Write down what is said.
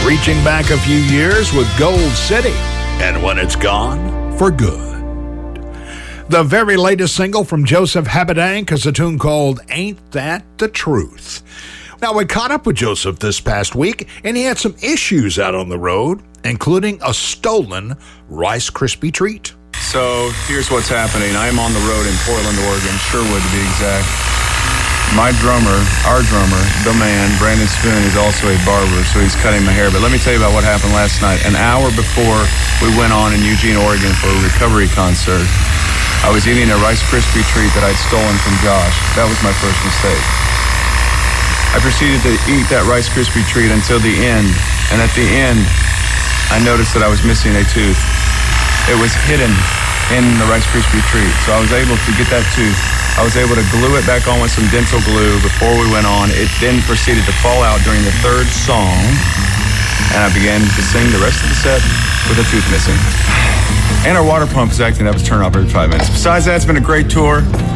reaching back a few years with Gold City, and when it's gone, for good. The very latest single from Joseph Habedank is a tune called Ain't That the Truth. Now, we caught up with Joseph this past week, and he had some issues out on the road, including a stolen Rice Krispie treat. So here's what's happening. I'm on the road in Portland, Oregon, Sherwood to be exact. My drummer, our drummer, the man, Brandon Spoon, is also a barber, so he's cutting my hair. But let me tell you about what happened last night. An hour before we went on in Eugene, Oregon for a recovery concert, I was eating a Rice Krispie treat that I'd stolen from Josh. That was my first mistake. I proceeded to eat that Rice Krispie treat until the end, and at the end, I noticed that I was missing a tooth. It was hidden in the Rice Krispie treat, so I was able to get that tooth. I was able to glue it back on with some dental glue before we went on. It then proceeded to fall out during the third song, and I began to sing the rest of the set with a tooth missing. And our water pump is acting up to turn off every 5 minutes. Besides that, it's been a great tour.